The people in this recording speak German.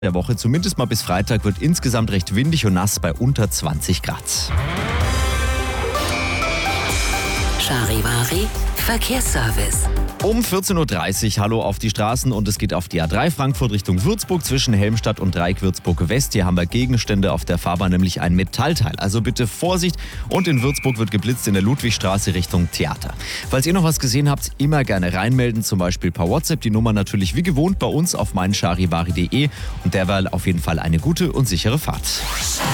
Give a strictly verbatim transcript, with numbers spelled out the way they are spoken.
der Woche. Zumindest mal bis Freitag wird insgesamt recht windig und nass bei unter zwanzig Grad. Charivari Verkehrsservice. Um vierzehn Uhr dreißig, hallo auf die Straßen und es geht auf die A drei Frankfurt Richtung Würzburg zwischen Helmstadt und Dreieck Würzburg West. Hier haben wir Gegenstände auf der Fahrbahn, nämlich ein Metallteil. Also bitte Vorsicht, und in Würzburg wird geblitzt in der Ludwigstraße Richtung Theater. Falls ihr noch was gesehen habt, immer gerne reinmelden, zum Beispiel per WhatsApp. Die Nummer natürlich wie gewohnt bei uns auf meincharivari punkt de und derweil auf jeden Fall eine gute und sichere Fahrt.